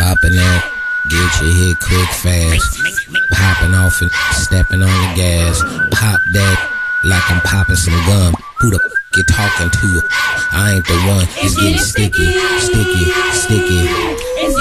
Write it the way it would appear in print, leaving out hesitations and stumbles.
Popping out, get your hit quick fast. Popping off and stepping on the gas. Pop that like I'm popping some gum. Who the you talking to? I ain't the one. It's getting sticky, sticky, sticky.